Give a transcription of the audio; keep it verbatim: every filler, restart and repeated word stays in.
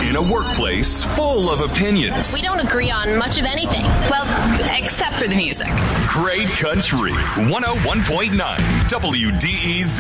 In a workplace full of opinions. We don't agree on much of anything. Well, except for the music. Great Country one oh one point nine W D E Z.